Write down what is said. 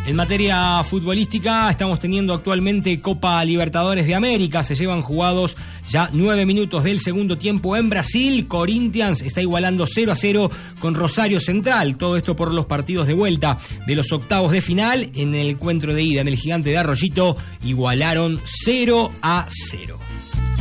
En materia futbolística, estamos teniendo actualmente Copa Libertadores de América. Se llevan jugados ya 9 minutos del segundo tiempo en Brasil. Corinthians está igualando 0-0 con Rosario Central. Todo esto por los partidos de vuelta de los octavos de final. En el encuentro de ida en el Gigante de Arroyito igualaron 0-0.